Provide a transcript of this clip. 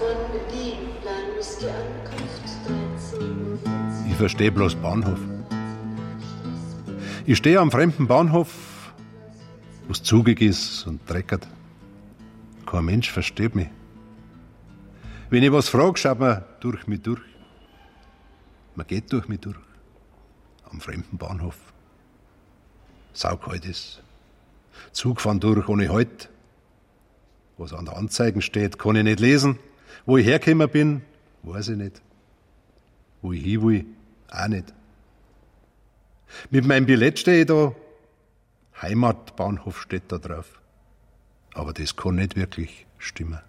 Ich verstehe bloß Bahnhof. Ich stehe am fremden Bahnhof, wo's zugig ist und dreckert. Kein Mensch versteht mich. Wenn ich was frag, schaut man durch mich durch. Man geht durch mich durch. Am fremden Bahnhof. Saukalt ist. Zug fahren durch ohne Halt. Was an der Anzeigen steht, kann ich nicht lesen. Wo ich hergekommen bin, weiß ich nicht. Wo ich hin will, auch nicht. Mit meinem Billett stehe ich da. Heimatbahnhof steht da drauf. Aber das kann nicht wirklich stimmen.